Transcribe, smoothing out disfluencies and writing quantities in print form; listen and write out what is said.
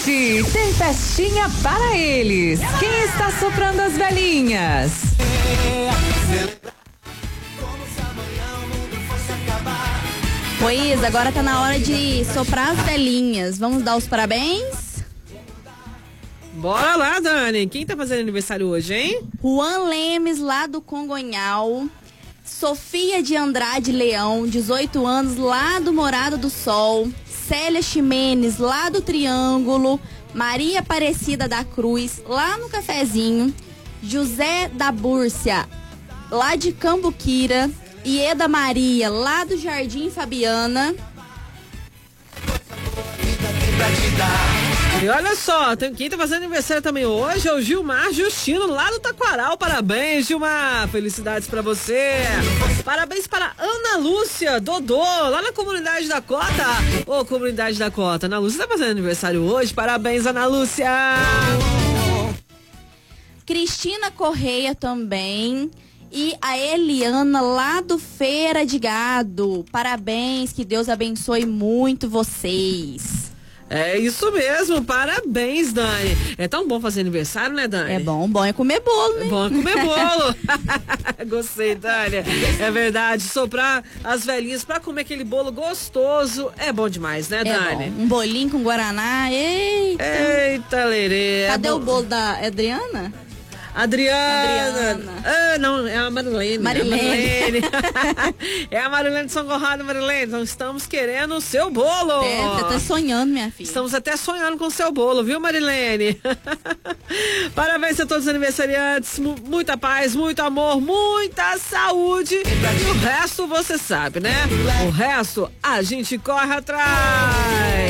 Hoje tem festinha para eles. Quem está soprando as velhinhas? Pois, agora tá na hora de soprar as velhinhas. Vamos dar os parabéns? Bora lá, Dani. Quem tá fazendo aniversário hoje, hein? Juan Lemes, lá do Congonhal. Sofia de Andrade Leão, 18 anos, lá do Morado do Sol. Célia Ximenes, lá do Triângulo. Maria Aparecida da Cruz, lá no Cafezinho. José da Búrcia, lá de Cambuquira. Ieda Maria, lá do Jardim Fabiana. E olha só, quem tá fazendo aniversário também hoje é o Gilmar Justino, lá do Taquaral. Parabéns, Gilmar. Felicidades pra você. Parabéns para Ana Lúcia Dodô, lá na Comunidade da Cota. Ô, Comunidade da Cota, Ana Lúcia tá fazendo aniversário hoje. Parabéns, Ana Lúcia. Cristina Correia também. E a Eliana, lá do Feira de Gado. Parabéns, que Deus abençoe muito vocês. É isso mesmo, parabéns, Dani. É tão bom fazer aniversário, né, Dani? É bom é comer bolo, né? É bom é comer bolo. Gostei, Dani. É verdade, soprar as velhinhas pra comer aquele bolo gostoso é bom demais, né, Dani? Bom. Um bolinho com guaraná, eita. Eita, lerê. Cadê o bolo da Adriana? Adriana. Ah, não, é a Marilene. Marilene. É a Marilene de São Conrado, Marilene. Então estamos querendo o seu bolo. Você tá sonhando, minha filha. Estamos até sonhando com o seu bolo, viu, Marilene? Parabéns a todos os aniversariantes. Muita paz, muito amor, muita saúde. E o resto você sabe, né? O resto a gente corre atrás.